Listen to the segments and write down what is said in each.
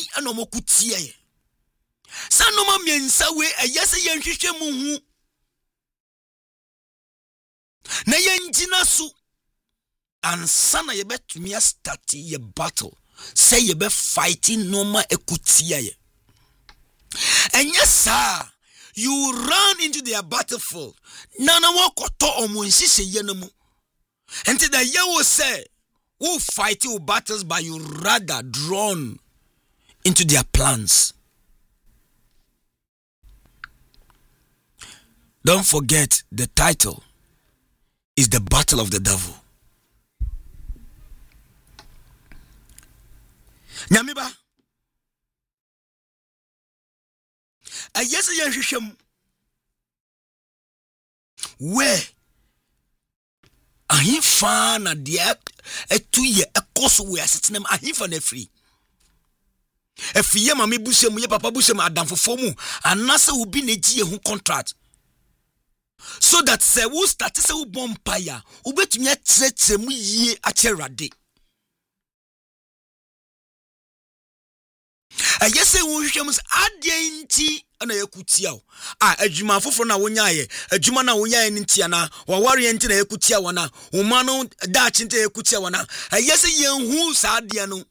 anomoku tie sanoma miensa we eyese yenhwehwe mu hu na yenjina su ansana ye betumi start ye battle say ye be fighting noma ekutia ye and yes sir you run into their battlefield nana wakoto omunsise ye no mu enti the ye will say who fight your battles but you rather drawn into their plans. Don't forget the title is The Battle of the Devil. Nyamiba ayese yenhwehwem where ahimfa na dia etu ye ekoso we asetenam ahimfa na free efiye mame busem ye papa busem adamfofo mu anase obi na gie hu contract so that say we start say we bompire ubetumi atretrem yie acherade ayese wo hwehwem adenti ana yakutia o adwuma foforo na wonyaye adwuma na wonyaye ntia na waware nti na yakutia wona uma no daachi nti yakutia wona ayese yenhu saade no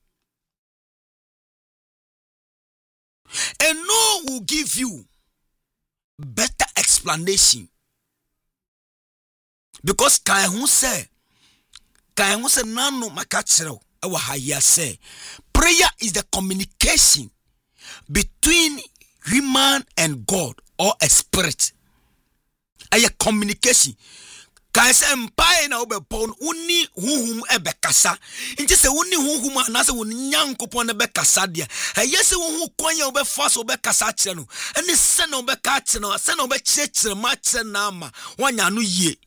and no will give you better explanation because kan hu say nanu makachiro awa haya say prayer is the communication between human and God or a spirit. A communication. Kan say empire na obepon uni huhum ebekasa. Inti se uni huhum anase woni nyankopon ebekasa dia. Ayese wo hu kwanya obefa so obekasa kire no. Ene se na obeka kire no, se na obekire ma kire na ama. Wanya no yie.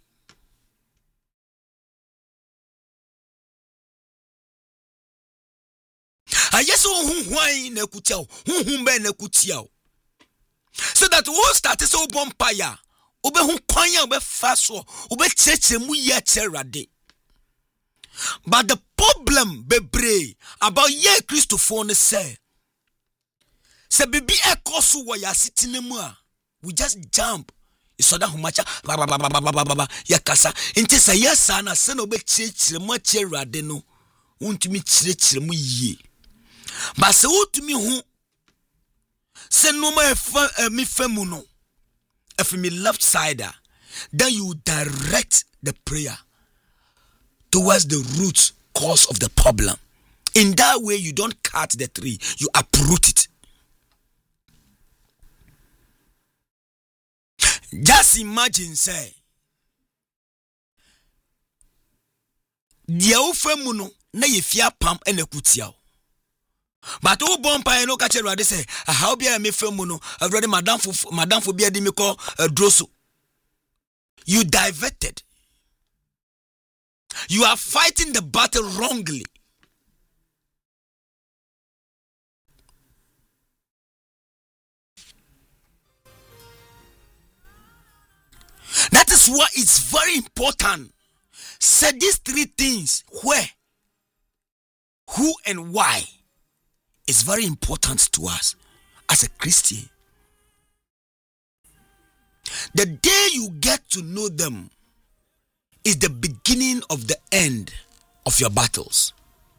Ayese wo hu hwan na kutia wo. Huhum be na kutia wo. So that we start so bompire obe hu kwanya obe faso obe cheche mu ye cherade. But the problem bebre about ye Christopher ne say bibi ekoso wo ya sitine mu a we just jump isoda humacha ya kasa enti say yes na se na obe cheche mu cherade no untumi cheche mu ye but se utumi hu se no me femuno if me left side then you direct the prayer towards the root cause of the problem. In that way you don't cut the tree, you uproot it. Just imagine say dia ofemuno na yefia pam enekutia. But who bompa no catch ready say how be me film no already madam for be adi me call droso. You diverted. You are fighting the battle wrongly. That is why it's very important. Say these three things: where, who, and why. It's very important to us as a Christian. The day you get to know them is the beginning of the end of your battles.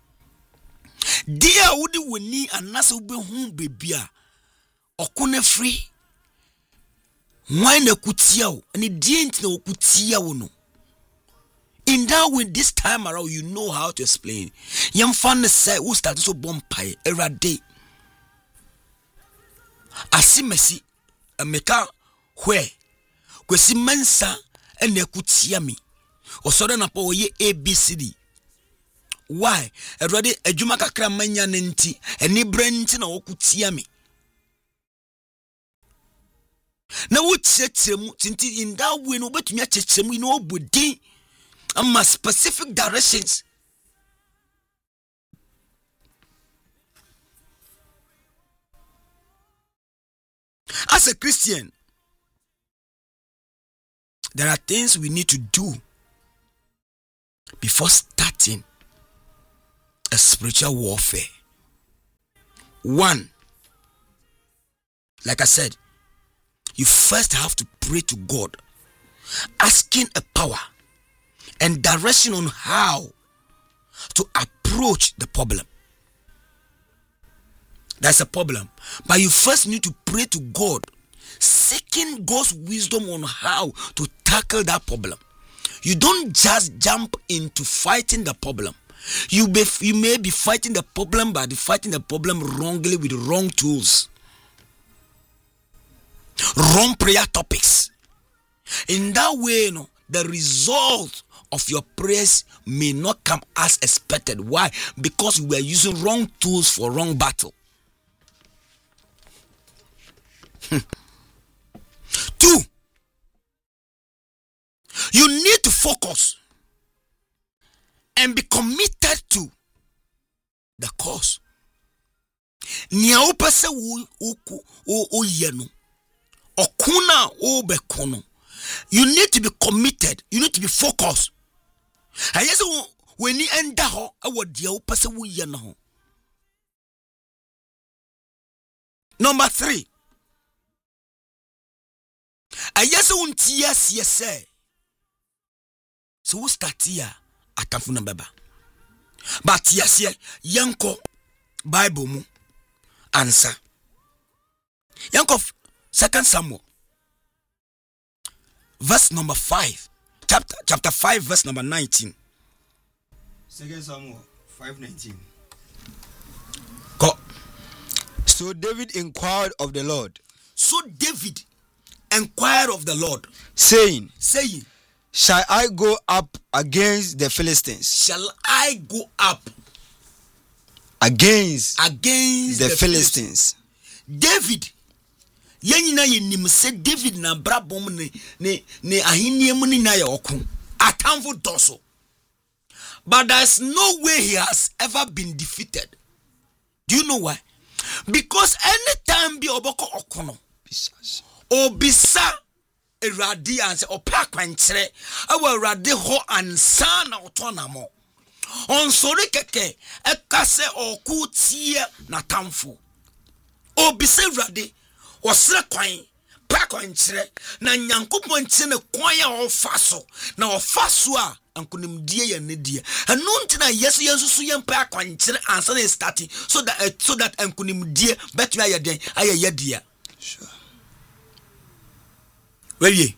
Dear Udi Wini and Nasube Hum Bebia Okune free. Why ne kutiao and it didn't know kutiao no. In that way, this time around, you know how to explain. Young fan say who started so bompire every day. Asimesi meka where kwesi mensa ene kutia mi. Osoda na po ye ABCD. Why? Already ejuma kakra manya nenti eni brenti na okutia mi. Na wo chechemu tinti in that way no betumi chechemu no obodi. My specific directions. As a Christian, there are things we need to do before starting a spiritual warfare. One, like I said, you first have to pray to God, asking a power and direction on how to approach the problem. That's a problem. But you first need to pray to God, seeking God's wisdom on how to tackle that problem. You don't just jump into fighting the problem. You may be fighting the problem, but fighting the problem wrongly with wrong tools, wrong prayer topics. In that way, the result of your prayers may not come as expected. Why? Because we are using wrong tools for wrong battle. 2, you need to focus and be committed to the cause. You need to be committed. You need to be focused. And yes, when you end up, Number 3. Yes, so we start here at Tafuna Baba. But yes, Yanko Bible mu answer. Yanko 2 Samuel verse number 5. Chapter 5 verse number 19. 2 Samuel 5:19. Go. So David inquired of the Lord. So David inquired of the Lord, saying, shall I go up against the Philistines? Shall I go up against the Philistines? David, yenina yenim se David na brabom ne ahiniemu ni na ye oku atamfo doso. But there's no way he has ever been defeated. Do you know why? Because anytime be oboko okono obisa eradi anse opa kwankyere awa eradi ho ansa na otonamo onsori keke ekase oku tie na tamfo obisa eradi osre kwan pa kwankyere na nyankopon tie ne kwan ya ofaso na ofaso a ankonimdie ye ne die enu ntina yesu so yempa kwankyere ansa na starting so that ankonimdie betu aye den aye yedie. Sure. Where ye?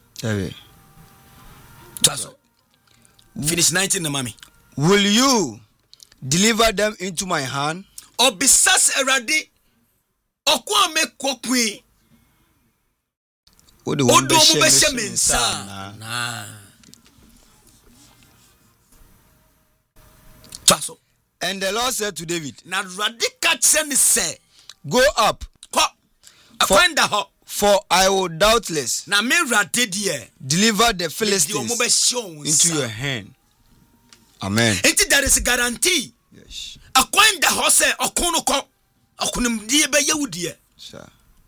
Finish 19 na mami. Will you deliver them into my hand? Obisas erade okwa me kokwi. Odo mo be shemensa na. And the Lord said to David, na radika tse say, go up. Ko akwenda ho. For I will doubtless deliver the Philistines into your hand. Amen. There is a guarantee. Yes. Sure.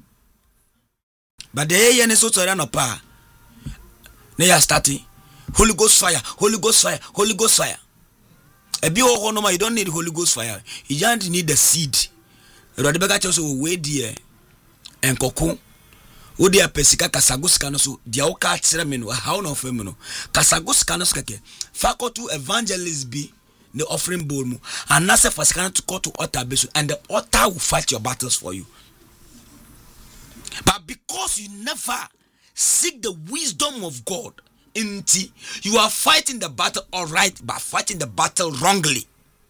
But the AN is also run up. They are starting. Holy Ghost fire, Holy Ghost fire, Holy Ghost fire. A bio honoma, you don't need Holy Ghost fire. You just need the seed. Rodibaka also wait dear and cocoon. Odia pesika kasaguska no so dia wo ka kire me no how no fam no kasaguska no skake fako to evangelist be the offering bowl mu anase fasika to call to altar base and the altar will fight your battles for you. But because you never seek the wisdom of God, you are fighting the battle all right but fighting the battle wrongly.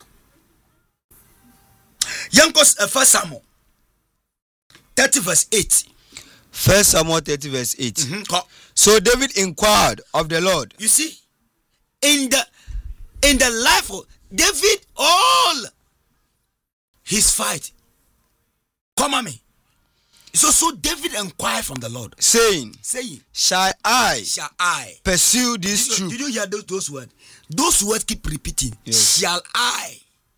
Yankos 1 Samuel 30 verse 8. 1 Samuel 30 verse 8. So David inquired of the Lord. You see, in the life of David, all his fight. Come on me. So David inquired from the Lord, saying, shall I pursue this troop? Did you hear those words? Those words keep repeating. Yes. Shall I?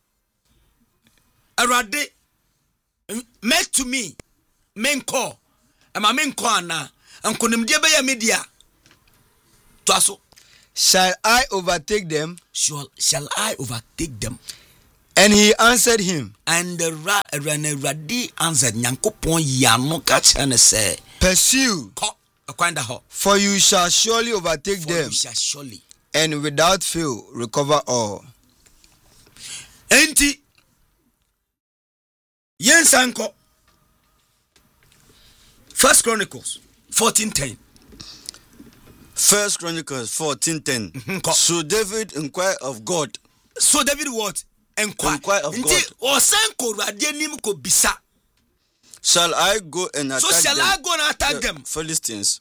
Arade, make to me, men call. Am I men kwana and konimdie be ya media to aso. Shall I overtake them? Shall I overtake them? And he answered him, and Radi answered, Nyankopon yano ka kyerɛ ne sɛ, pursue, for you shall surely overtake them, and without fail recover all. Enti yensanko 1 Chronicles 14:10. 1 Chronicles 14:10. So David inquired of God. So David what? Inquire of God. Osanko Radi nim ko bisa. Shall I go and attack them? So shall I go and attack them? Philistines.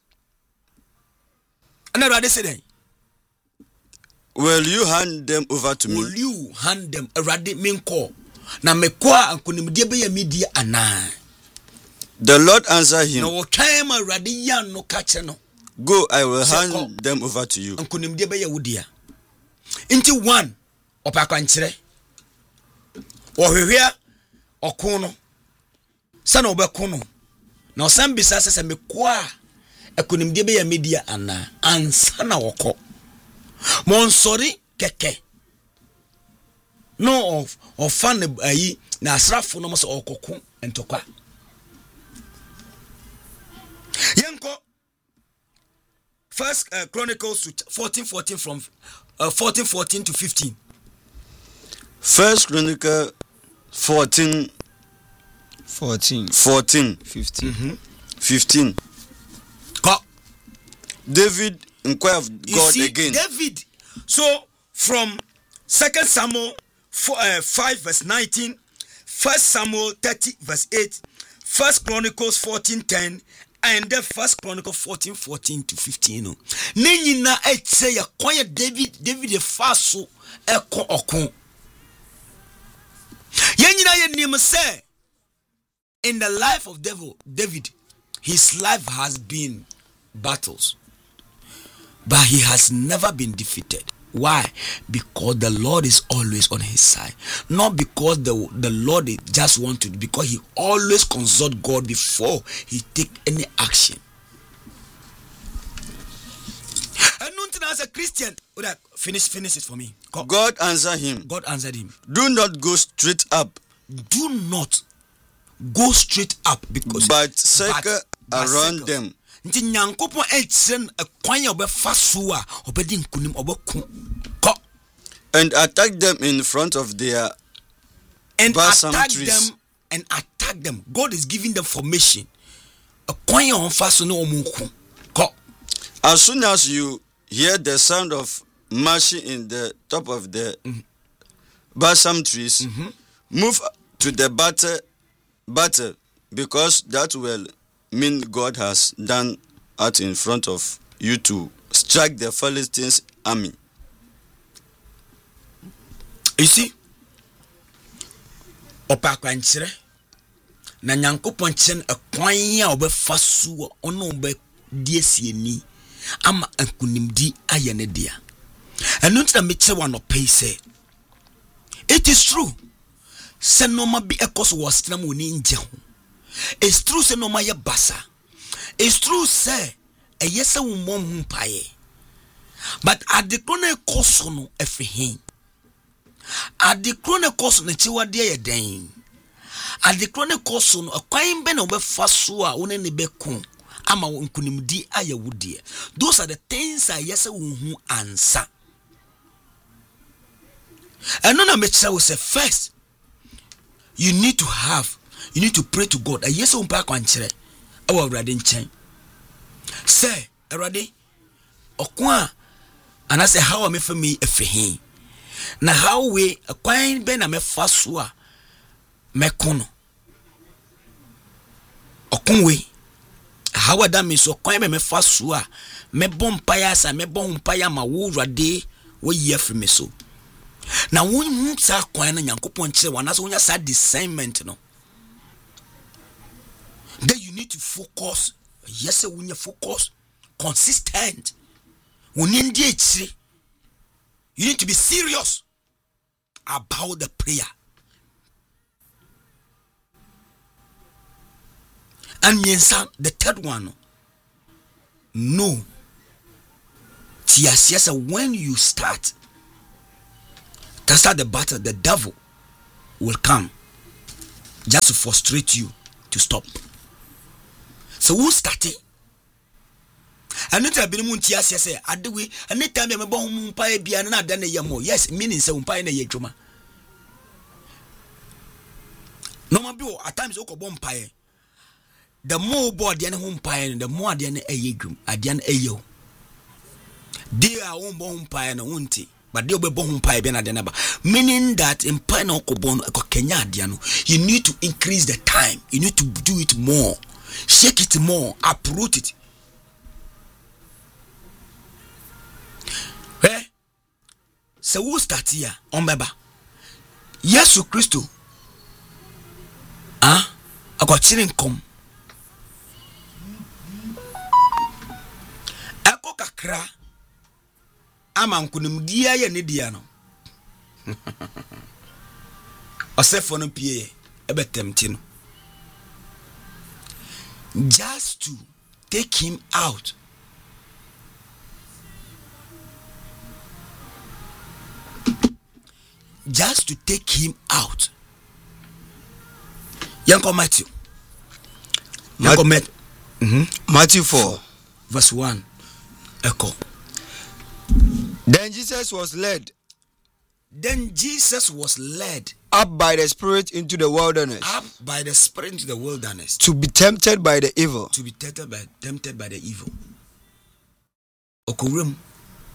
And Radi said, will you hand them over to me? Will you hand them? Radi minko. Na mekwa ankunimdie be yamidi ana. The Lord answered him, no time Radi yan no kache no. Go, I will hand them over to you. Ankunimdie be yawudia. Inti one opakwankyere. Ohwehwea okono. Sana obekono. Na osan bisa sese mekwa akunimdie be yamidi ana. Ansa na woko. Monsori keke. No of fan ayi na asrafo no so okoko entokwa. Yanko 1 Chronicles 14:14 from 14:14 to 15. 1 Chronicles 14 15. David inquired of God again. David. So from 2 Samuel 5 verse 19, 1 Samuel 30 verse 8, 1 Chronicles 14:10, and then 1 Chronicles 14:14 to 15. Nina say ya kwanya David the faso eko okun. Yenina ye nim say in the life of David, his life has been battles, but he has never been defeated. Why? Because the Lord is always on his side. Not because the Lord just wants to, because he always consult God before he take any action. And nothing as a Christian, finish it for me. God answered him. Do not go straight up. Do not go straight up, because but circle around them. Nti Nyankopon etsen ekwan ya obefa so a obedi nkunim obeku ko and attack them in front of their balsam trees. And attack them. God is giving them formation. Ekwan ya onfa so na omuku ko. As soon as you hear the sound of marching in the top of the balsam trees, move to the battle, because that will mean God has done out in front of you to strike the Philistines' army. You see, opakwankyere na Nyankopon chen ekwan ya obefa so ono obe diesieni ama ankunimdi ayene dia. Enu ntina meche wa no pay say it is true. Se no ma bi ekos was tram woni nje ho. It's true say no ma ye basa. It's true say e yese wo mom mpaye. But at the corner cost no efrihin. At the corner cost no chiwade ye den. At the corner cost no akwan be na obefa so a woni ne beku ama nkunimdi ayewudie. Those are the things I yese wo hu ansa. And no na me say first you need to pray to God. Yes, on back on chere. Our ready chain. Say, already. Okwa. And I say, how am I for me if he? Na how we acquire ben a me fasua me kono. Okunwe. How that means so acquire me fasua me bon payasa me bon paya ma wo rade we ye for me so. Now when you say kwan na Nyankopon kire wana so nya sa discernment no. Then you need to focus. Yes, when you focus, consistent. You need to be serious about the prayer. And the third one, no. Yes, when you start the battle, the devil will come just to frustrate you to stop. So who started? And not have been muntia say, I do we, and any time I'm a bomb pie be another than a yamo. Yes, meaning some pie in a yajuma. No, my boy, at times, Oko bomb pie. The more board than home pie, the more than a yagum, a dian ayo. They are one bomb pie and a wunty, but they'll be bomb pie than a number. Meaning that in pine or bon, a Kenyadiano, you need to increase the time, you need to do it more, shake it more, uproot it. Eh? So who start here? Ombeba. Yesu Christo. I got chilling come. Eko kakra. Ama nkunum dia ye ne dia no. Osefo no pie ebetemti no. Just to take him out. Just to take him out. Yanko Matthew. Matthew 4. Verse 1. Echo. Then Jesus was led up by the Spirit into the wilderness. To be tempted by the evil. Okurum.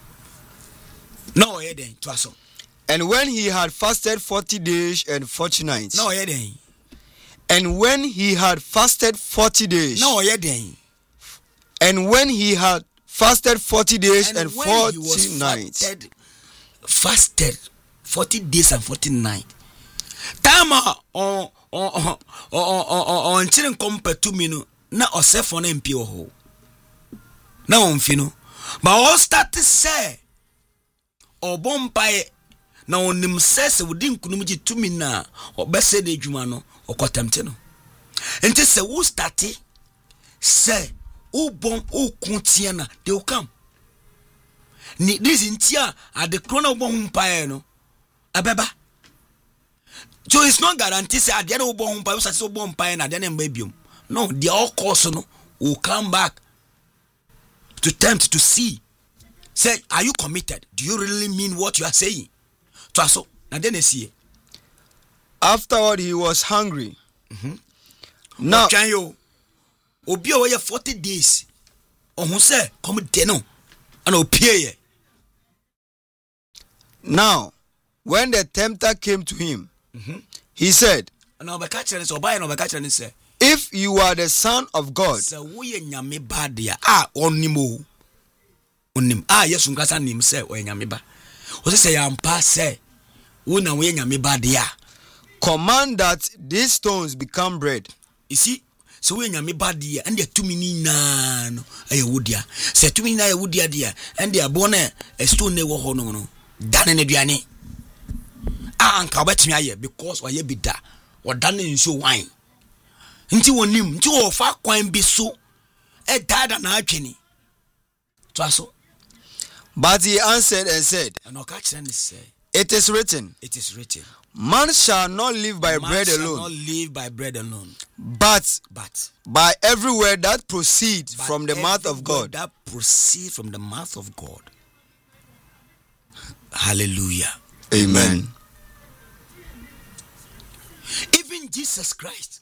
No, then twaso. And when he had fasted 40 days and 40 nights. No, then. And when he had fasted 40 days. No, then. And when he had fasted 40 days and 40 nights. Fasted 40 days and 40 nights. Tama on chilling compared to me no na osefo na mpi ho. Na onfino. But all start to say obompai na onim sese wodi nkunum gi tumi na obese na adwuma no okotamte no. Enti se wo start say o bom o kuntia na they will come. Ni this intia at the corner of bompai no abeba. So it's not guaranteed say at the end of bompai so say bompai na then baby. No, they all course no will come back to tempt to see. Say, are you committed? Do you really mean what you are saying? So, and then they see. Afterward, he was hungry. Now, Obi away 40 days. On who say, come deno, and opie. Now, when the tempter came to him, he said, if you are the Son of God, yes, ungasa nim say o nyameba. O say yampa say una we nyameba dia. Command that these stones become bread. You see, so we nyameba dia and the tumini na no ayewudia. Say tumini na ayewudia dia and the abone a stone ne wo ho no. Dan ne duane. Anka obetimi aye because oye bida. O dan nso wine. Nti wonim, nti wo fa kwan bi so e dada na atwene. So but he answered and said, it is written, man shall not live by bread alone, but by every word that proceeds from the mouth of God. Hallelujah. Amen. Even Jesus Christ,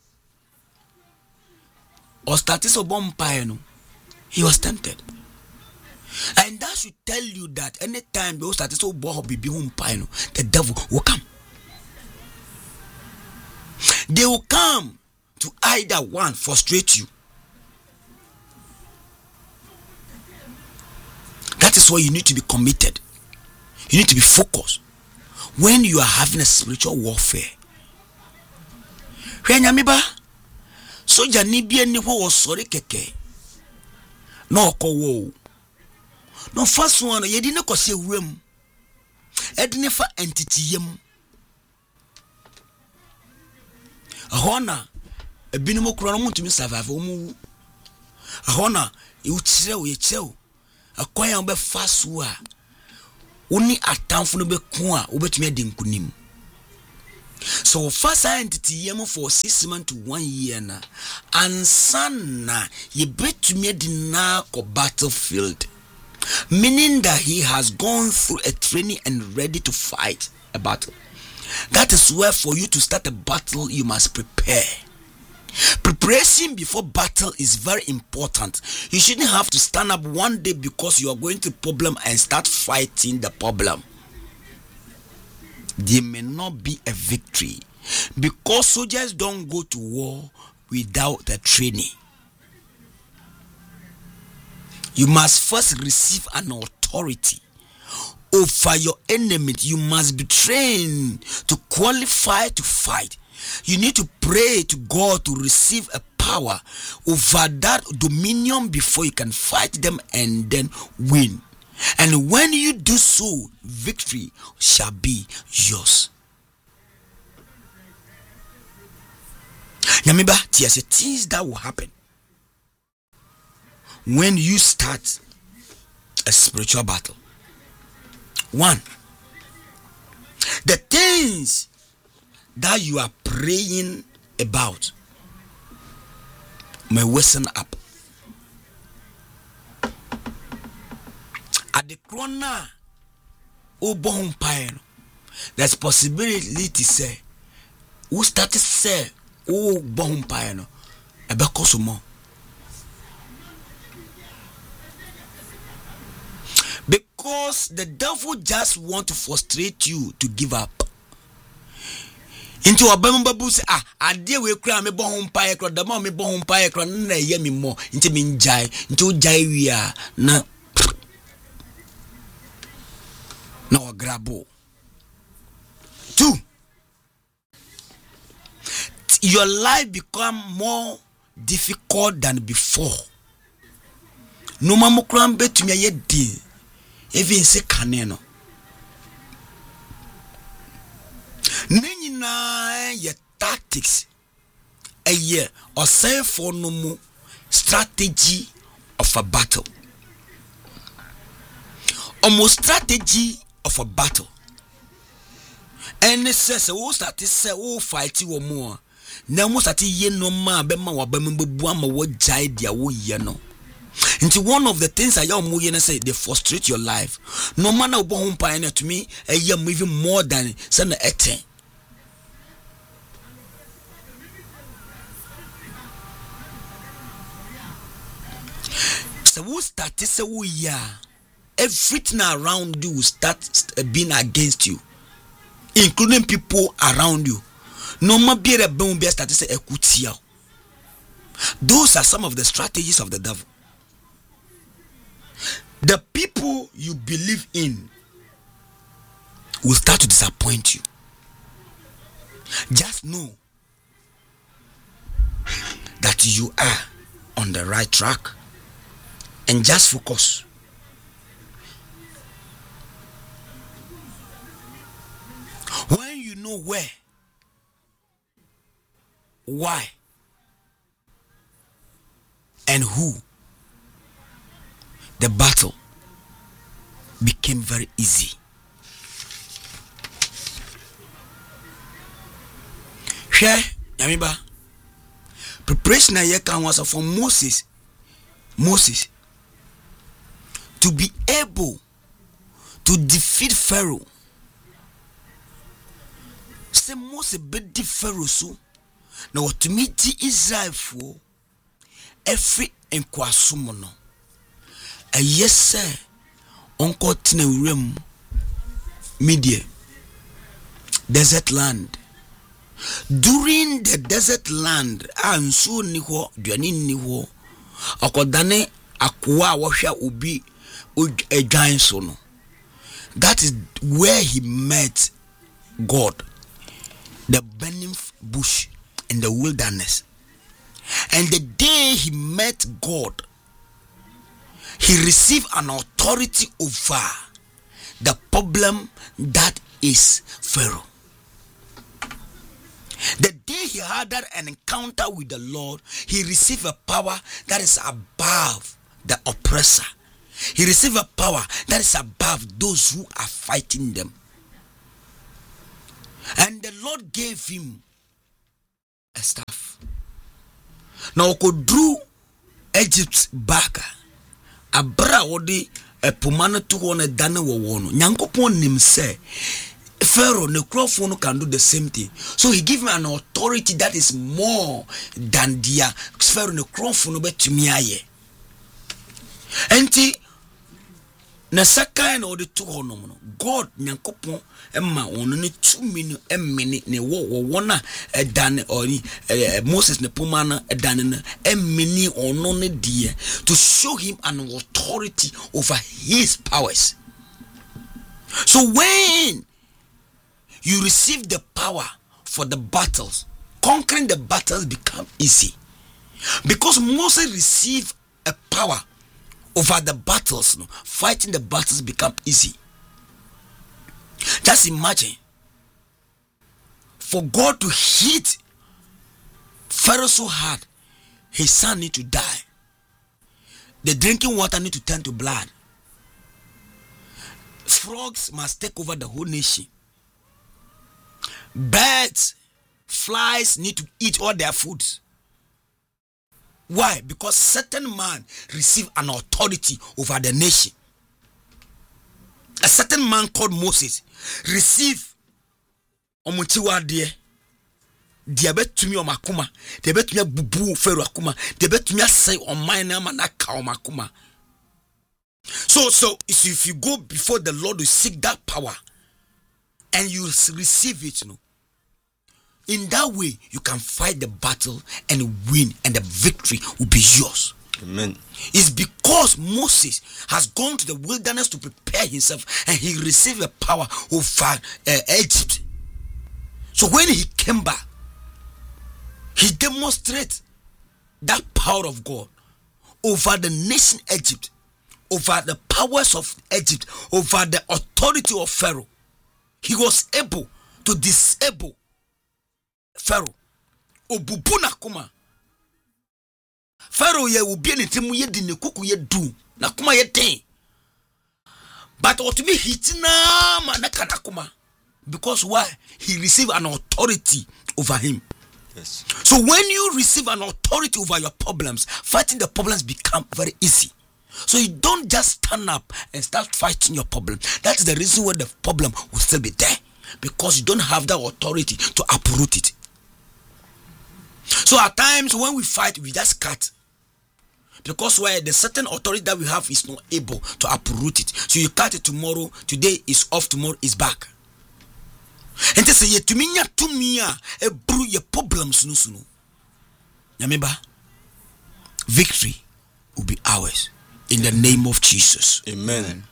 he was tempted. And that should tell you that anytime those that is so the devil will come. They will come to either one frustrate you. That is why you need to be committed. You need to be focused when you are having a spiritual warfare. So janibia ni wo sorry keke. No ko wo. No first one yedi ne kwose wuram. Edne fa entity yem. Ahona ebinimo kura no mutumi survive omu. Ahona you chire akwanya be faso a woni atamfo no be ku a obetumi ade nkunim. So first entity yem for 6 months to 1 year na ansana ye bet me dina ko battlefield, meaning that he has gone through a training and ready to fight a battle. That is where for you to start a battle you must prepare. Preparation before battle is very important. You shouldn't have to stand up one day because you are going to problem and start fighting the problem. There may not be a victory because soldiers don't go to war without the training. You must first receive an authority over your enemy. You must be trained to qualify to fight. You need to pray to God to receive a power over that dominion before you can fight them and then win. And when you do so, victory shall be yours. Remember, there's things that will happen when you start a spiritual battle. One, the things that you are praying about may listen up. At the corner, there's possibility to say, who started say, oh, bon piano, a becosumo. Because the devil just want to frustrate you to give up. Into a bambabu say, I dear we cry me bon pie, the mommy bon pie, na yemi more, into min jai, into jai we are na. Now grabo. 2, your life become more difficult than before. No mamu krambe to me yedi. Even say kaneno. Nina ye tactics a year or say for no more strategy of a battle. Almost strategy of a battle. And it says, oh, start to say, oh, fight you more. Now, most at ye no ma, bema wa bembuama, what jai dia wo ye no. Into one of the things I am say, they frustrate your life. No man will born pioneer to me, a year even more than send a 10. So, who start to say, oh, yeah. Everything around you will start being against you, including people around you. No more be a boom be start to say ekutia. Those are some of the strategies of the devil. The people you believe in will start to disappoint you. Just know that you are on the right track and just focus. When you know where, why, and who, the battle became very easy. Share, Yamiba. Preparation was for Moses to be able to defeat Pharaoh. Say Moses be Pharaoh so. Now to meet Israel for every enkwasumono. A yes sir. Uncle Tine Rem Media desert land. During the desert land, and so niho duanin niho akodane akwa washa ubi a giant sono. That is where he met God, the burning bush in the wilderness. And the day he met God, he received an authority over the problem that is Pharaoh. The day he had that an encounter with the Lord, he received a power that is above the oppressor. He received a power that is above those who are fighting them. And the Lord gave him a staff. Now could drew Egypt back. Abra wodi epumana to one a dana wono. Nyankopon nim say Pharaoh the Necrophone can do the same thing. So he gave me an authority that is more than the Pharaoh Necrophone betumi. Enti na saka na odi to hono no God Nyankopon emma ono ne 2 million emmene ne wo na edane ori Moses ne puma na edane na emmene ono ne die to show him an authority over his powers. So when you receive the power for the battles, conquering the battles become easy. Because Moses received a power over the battles, fighting the battles become easy. Just imagine for God to hit Pharaoh so hard, his son need to die. The drinking water need to turn to blood. Frogs must take over the whole nation. Birds, flies need to eat all their foods. Why? Because certain man received an authority over the nation. A certain man called Moses received omunchiwa de diabetumi omakuma, diabetumi bubu Pharaoh akuma, diabetumi asai oman na manaka omakuma. So if you go before the Lord to seek that power and you receive it, in that way you can fight the battle and win, and the victory will be yours. Amen. It's because Moses has gone to the wilderness to prepare himself, and he received the power over Egypt. So when he came back, he demonstrated that power of God over the nation Egypt, over the powers of Egypt, over the authority of Pharaoh. He was able to disable Pharaoh. Obubuna kuma. Pharaoh ye will be anything ye din kuku ye do. Na kuma ye ten. But ultimately hitina manaka kuma. Because why? He received an authority over him. Yes. So when you receive an authority over your problems, fighting the problems become very easy. So you don't just stand up and start fighting your problem. That is the reason why the problem will still be there. Because you don't have that authority to uproot it. So at times when we fight, we just cut. Because why? The certain authority that we have is not able to uproot it. So you cut it tomorrow, today is off, tomorrow is back. And they say, to me, a brew your problems. No. Remember, victory will be ours in the name of Jesus. Amen.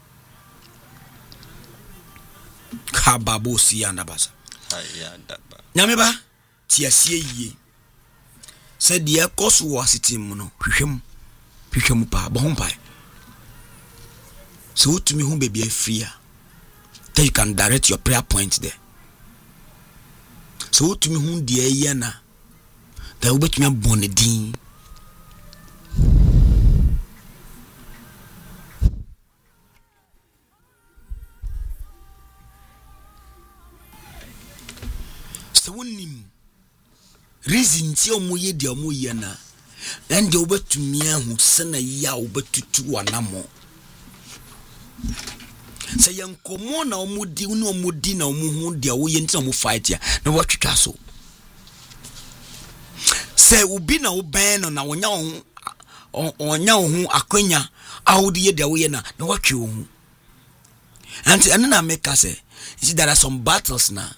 Kababo siyanabasa. Nyameba tiasie ye. Said the course was it in mono. Hwehwem pa bohompa. So to me whom be free. Then you can direct your prayer point there. So to me whom the yana. That will be me born again. So when reason ti omoye dia omoye na and the obetumi ahu sena ya obetutu wanamo. Say yankomo na omudi unu omudi na omuhu dia wo ye nti na mo fight ya na watwetwa so. Say ubi na oben no na onya ohu akwanya awudi ye dia wo ye na watwe ohu. And na make us say there are some battles now.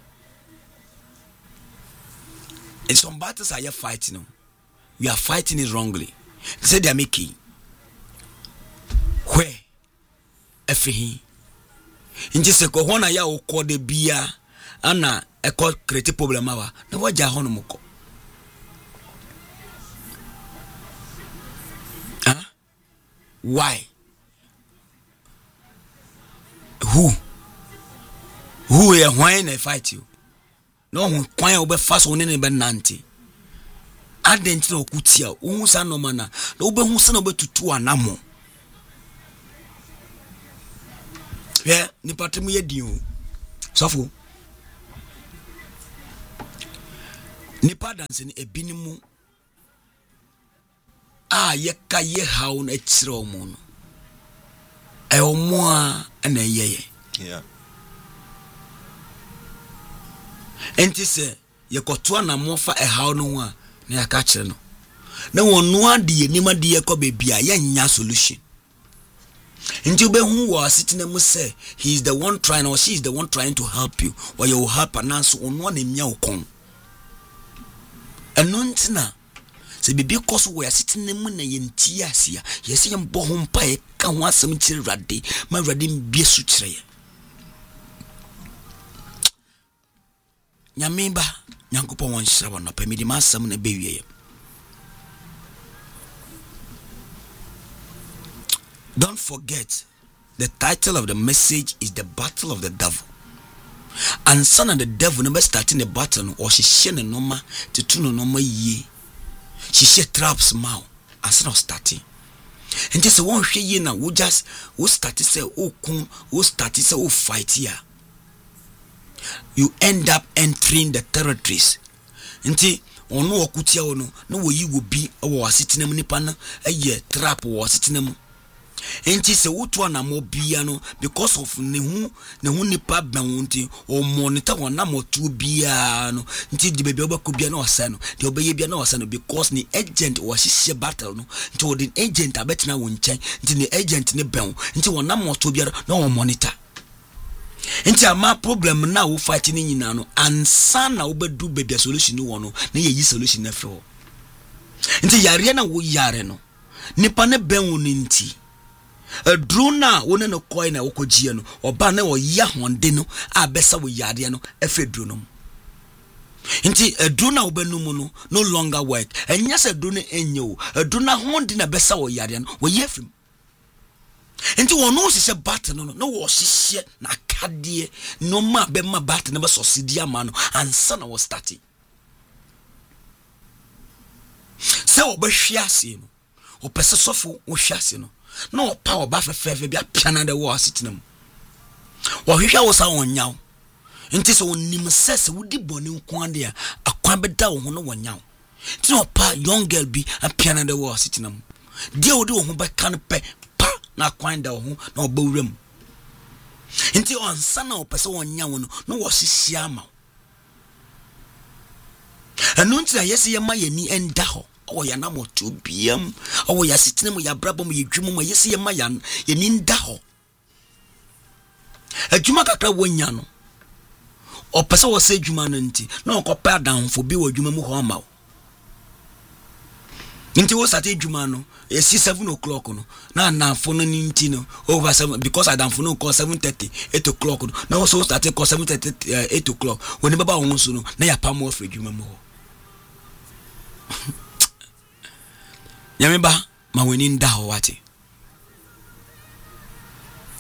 And some battles are you fighting. We are fighting it wrongly. They say they are making. Where? Efihi. Inji se ko hona ya okọ de bia ana e ko create problem awa. Na waja hono moko. Huh? Why? Who when I fight you? No one kwan obe fast one ne be nante. Adent na okutia, wo sa no mana. Na obe hu se na obe tutu anamo. Yeah, ni patremu ye din o. Sofo. nipa dance ni ebinimu yeka ye hawo na kyerɛ omo no omo a na yeye Yeah. enti se ye koto na mofa hawo no ho a na yaka kyerɛ no na wonu ade ye nima de ye kɔ bebia ye nya solution. Enti obehu wo asitena mu say he is the one trying or she is the one trying to help you or you will help and so onu na mia ukon eno ntina se bibi koso wo asitena mu na ye nti asia ye se yembo ho mpa ye ka ho asem kire rade ma rade mbie su kire ye nyamemba nyankopon won hyira won no pamidi ma asem na bewie ye. Don't forget, the title of the message is The Battle of the Devil. And son of the devil never starting the battle or she share no normal to tune no ye. She share traps mouth as not starting. And just one she ye now we just start to say who start to say fight here. You end up entering the territories. Nti ono okutia ono no wo yi wo bi wo asitena mu nipa no trap wo asitena mu. Enti se wotu na mo bia no because of ne hu nipa banwonti o monitor wona motu bia no nti di bebe obako bia na osa no de obeye bia na osa no because ni agent o hihye battle no nti o the agent abetina wo nchen nti ni agent ne ban nti wona motu bia na o monitor nti ama problem na wo fight ni nyina no ansa na wo bedu bebia solution wo no na ye yi solution na fe ho nti yare na wo yare no nipa ne ban wo nti drona wona no coin na wokogie no oba na wo ya honde no abesa wo yade no efe drono nti drona wo banum no no longer work enya se drone enye wo drona honde na besa wo yade no wo yefim nti wono sise bat no no wo hihye na kade no ma be ma bat na be sosidi ama no ansa na wo start se wo be hwiase no wo pese sofo wo hwiase no no power ba fefefe bia piana de wo asitena mu wo hwehwa wo sa wonyaw nti so wonim sese wodi boni nkwande a akwan beda wo ho no wonyaw nti no pa young girl bi a piana de wo asitena mu dia wodi wo ho ba kan pe pa na akwan da wo ho na obawuram nti onsa na opese wonyaw no no wo hihia ama anu nti ayese ye ma yani enda ho o ya na moto biam o ya sitene mu ya brabom ye dwum mu yesi ye ma ya ye ni nda ho adwuma kakra wonya no o pese wo se adwuma no nti na o kopa adanfo bi wo adwuma mu ho ma nti wo sate adwuma no yesi 7 o'clock no na adanfo no nti no over 7 because adanfo no call 7:30 8 o'clock no na wo so start call 7:30 8 o'clock woni baba wo nso no na ya pam wo fra adwuma mu ho Nyameba ma weni nda ho wate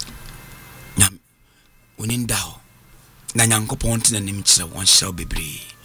nyam weni nda ho na nyankopon tena nim kyerɛ won hyerɛw bebree